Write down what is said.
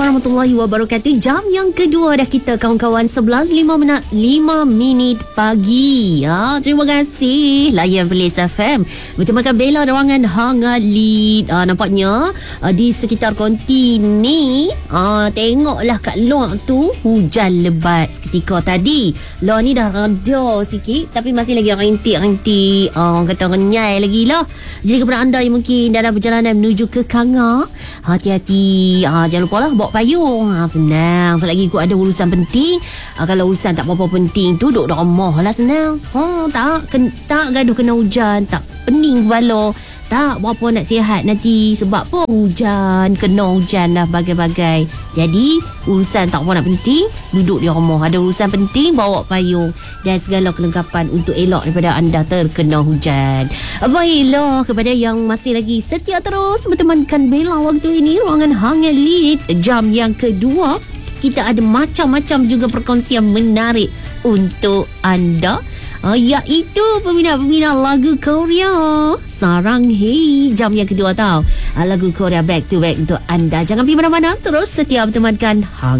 warahmatullahi wabarakatuh. Jam yang kedua dah kita kawan-kawan. 11.05 pagi. Terima kasih layan Perlis FM bertemakan Bella ruangan hangat lead. Nampaknya di sekitar konti ni tengoklah kat luar tu hujan lebat seketika tadi. Luar ni dah reda sikit tapi masih lagi rintik-rintik. Kata renyai lagi lah. Jadi kepada anda yang mungkin dalam perjalanan menuju ke Kanga, hati-hati. Jangan lupa lah bawa payung. Senang. Selagi ikut ada urusan penting. Kalau urusan tak apa-apa penting tu, duduk rumah lah, senang. Tak gaduh kena hujan. Tak pening kepala. Tak berapa nak sihat nanti. Sebab apa hujan, kena hujan lah bagai-bagai. Jadi urusan tak apa nak penting, duduk di rumah. Ada urusan penting, bawa payung dan segala kelengkapan untuk elok daripada anda terkena hujan. Baiklah, kepada yang masih lagi setia terus bertemankan Bella waktu ini, ruangan hangat lead jam yang kedua, kita ada macam-macam juga perkongsian menarik untuk anda, iaitu peminat-peminat lagu Korea. Sarang Hey, jam yang kedua tau. Lagu Korea back to back untuk anda. Jangan pergi mana-mana, terus setia bertemankan